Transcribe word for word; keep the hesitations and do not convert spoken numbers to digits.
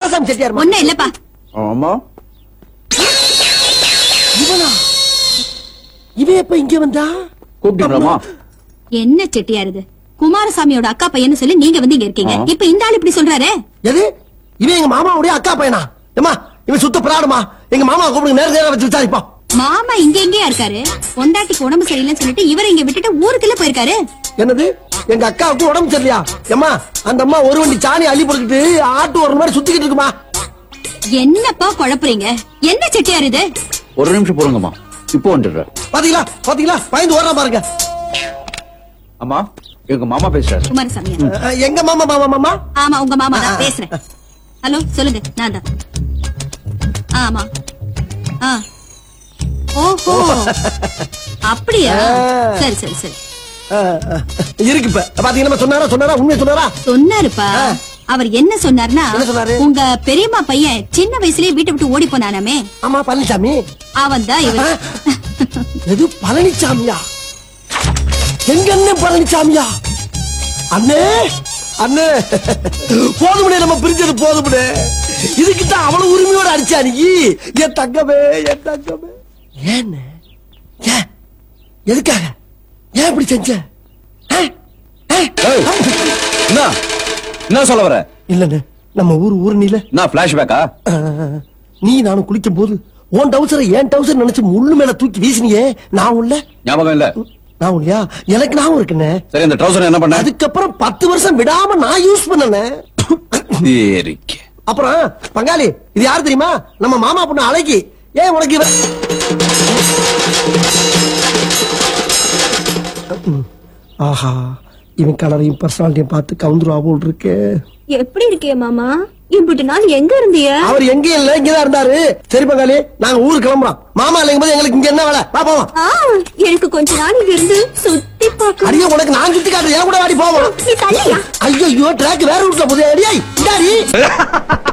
ராமசாமி செட்டியார் ஒண்ணும் இல்லப்பா. ஆமா இவனா? இவன் எப்ப இங்க வந்தா? கூப்பிட்டீங்களா? என்ன செட்டியார் இது? குமாரசாமியோட அக்கா பையன்னு சொல்லி நீங்க வந்து இங்க இருக்கீங்க. இப்ப இந்த ஆள் இப்படி சொல்றாரு. எது? இவன் எங்க மாமாவுடைய அக்கா பையனா? ஏமா இவன் சுத்த பிராடுமா? எங்க மாமா கூப்பிடுங்க, நேர நேரம் வச்சு விசாரிப்போம். மாமா இங்க எங்கேயா இருக்காரு? பொண்டாட்டிக்கு உடம்பு சரியில்லைன்னு சொல்லிட்டு இவரை இங்க விட்டுட்டு ஊருக்குள்ள போயிருக்காரு. என்னது? எங்க அக்காவுக்கு உடம்பு சரியில்லையா? ஏமா அந்த அம்மா ஒரு வண்டி சாணி அள்ளி போட்டுக்கிட்டு ஆட்டு ஒரு மாதிரி சுத்திக்கிட்டு இருக்குமா? என்னப்பா குழப்புறீங்க? என்ன செட்டியார் இது? ஒரு நிமிஷம் போறங்கம்மா, இப்போ வந்துடுறேன். பாத்தீங்களா பாத்தீங்களா பயந்து ஓடுறா பாருங்க. அம்மா எங்க மாமா பேசுறாரு. குமாரசாமி. அஹ், எங்க மாமா மாமா மாமா ஆமா உங்க மாமா தான் பேசுறேன். ஹலோ சொல்லுங்க, நான் தான். ஆமா. ஆ. ஓஹோ அப்படியா? சரி சரி சரி. அஹ், அஹ், இருக்கு இப்ப பாத்தீங்களா? சொன்னாரா சொன்னாரா உண்மையை சொன்னாரா? சொன்னாருப்பா. அவர் என்ன சொன்னார்னா, என்ன சொன்னாரு? உங்க பெரியம்மா பையன் சின்ன வயசுலயே வீட்டை விட்டு ஓடி போனானாமே, ஆமா பழனிசாமி. அவன் தான் இவர். எது பழனிசாமியா? எங்க அண்ணன் பழனிசாமியா? அண்ணே அண்ணே போதுமுடே, நம்ம பிரிஞ்சது போதுமுடே. இதுக்கிட்ட அவ்வளவு உரிமையோட அடிச்சா நீ? என் தங்கமே என் தங்கமே. ஏன் ஏன் எதுக்காக ஏன் இப்படி செஞ்ச? ஏய், என்ன என்ன சொல்ல வர? இல்லண்ணே, நம்ம ஊர் ஊர் நீல நான் பிளாஷ்பேக்கா? நீ நானும் குளிக்கும் போது உன் டவுசரை ஏன் டவுசர் நினைச்சு முள்ளு மேல தூக்கி வீசினியே, நான் உள்ள ஞாபகம் இல்ல? நான் இல்லையா? எனக்கு ஞாபகம் இருக்குண்ணே. சரி, அந்த ட்ரவுசர் என்ன பண்ண? அதுக்கப்புறம் பத்து வருஷம் விடாம நான் யூஸ் பண்ணனே. அப்புறம் பங்காளி, இது யாரு தெரியுமா? நம்ம மாமா பொண்ணு அழகி. ஏன் உனக்கு இவ... ஆஹா, இவன் கலரையும் பர்சனாலிட்டியும் பார்த்து கவுந்துருவா போல் இருக்கு. எப்படி இருக்கே மாமா? இப்படி நாள் எங்க இருந்திய? அவர் எங்க இல்ல, இங்கதான் இருந்தாரு. சரி பங்காளி, நாங்க ஊருக்கு கிளம்புறோம். மாமா இல்லைங்க போது எங்களுக்கு இங்க என்ன வேலை? வா போவோம். எனக்கு கொஞ்ச நாள் இங்க இருந்து சுத்தி பார்க்க. அடியே, உனக்கு நான் சுத்தி காட்டுறேன், என் கூட வாடி போவோம். நீ தள்ளியா? ஐயோ, ட்ராக் வேற ரூட்ல போகுது. அடியாய் இந்தாடி.